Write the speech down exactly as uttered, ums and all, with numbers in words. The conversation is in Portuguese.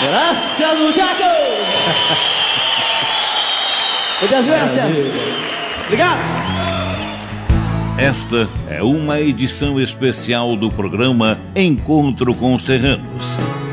Gracias, muchachos! Muitas graças! Obrigado! Esta é uma edição especial do programa Encontro com os Serranos.